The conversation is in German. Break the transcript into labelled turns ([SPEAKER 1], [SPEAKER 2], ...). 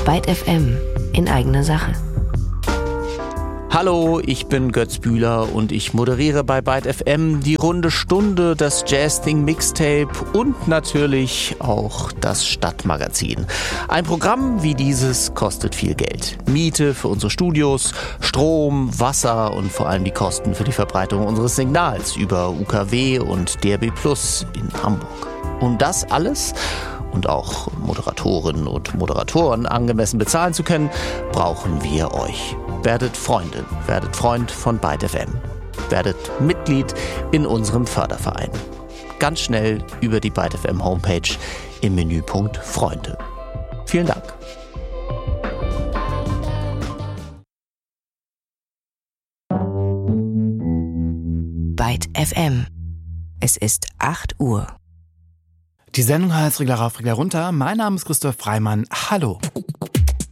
[SPEAKER 1] Byte FM in eigener Sache.
[SPEAKER 2] Hallo, ich bin Götz Bühler und ich moderiere bei Byte FM die runde Stunde, das Jazz-Ding Mixtape und natürlich auch das Stadtmagazin. Ein Programm wie dieses kostet viel Geld. Miete für unsere Studios, Strom, Wasser und vor allem die Kosten für die Verbreitung unseres Signals über UKW und DRB Plus in Hamburg. Um das alles und auch Moderatorinnen und Moderatoren angemessen bezahlen zu können, brauchen wir euch. Werdet Freundin, werdet Freund von Byte FM. Werdet Mitglied in unserem Förderverein. Ganz schnell über die Byte FM Homepage im Menüpunkt Freunde. Vielen Dank.
[SPEAKER 1] Byte FM. Es ist 8 Uhr.
[SPEAKER 3] Die Sendung heißt Regler rauf, Regler runter. Mein Name ist Christoph Freimann. Hallo.